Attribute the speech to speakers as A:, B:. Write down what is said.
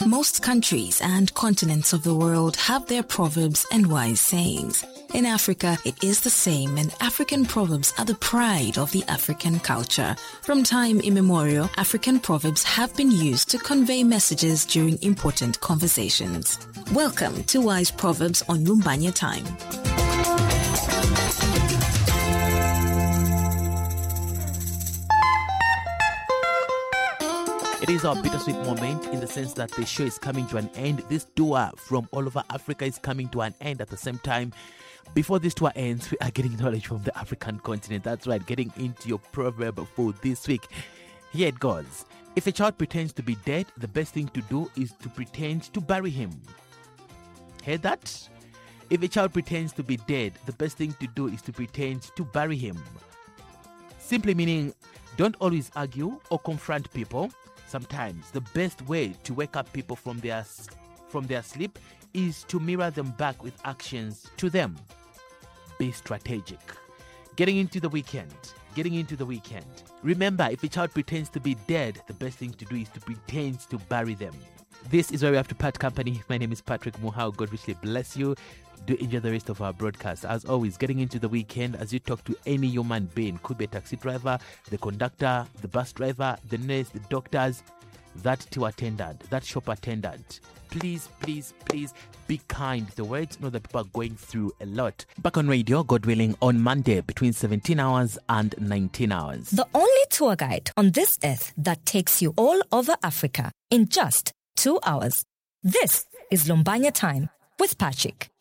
A: Most countries and continents of the world have their proverbs and wise sayings. In Africa, it is the same, and African proverbs are the pride of the African culture. From time immemorial, African proverbs have been used to convey messages during important conversations. Welcome to Wise Proverbs on Lumbanya Time.
B: It is our bittersweet moment in the sense that the show is coming to an end. This tour from all over Africa is coming to an end at the same time. Before this tour ends, we are getting knowledge from the African continent. That's right, getting into your proverb for this week. Here it goes. If a child pretends to be dead, the best thing to do is to pretend to bury him. Hear that? If a child pretends to be dead, the best thing to do is to pretend to bury him. Simply meaning, don't always argue or confront people. Sometimes the best way to wake up people from their sleep is to mirror them back with actions to them. Be strategic. Getting into the weekend. Remember, if a child pretends to be dead, the best thing to do is to pretend to bury them. This is where we have to part company. My name is Patrick Muhao. God richly bless you. Do enjoy the rest of our broadcast. As always, getting into the weekend as you talk to any human being. Could be a taxi driver, the conductor, the bus driver, the nurse, the doctors, that till attendant, that shop attendant. Please be kind. The words know that people are going through a lot. Back on radio, God willing, on Monday between 17 hours and 19 hours.
C: The only tour guide on this earth that takes you all over Africa in just 2 hours. This is Lumbanya Time with Patrick.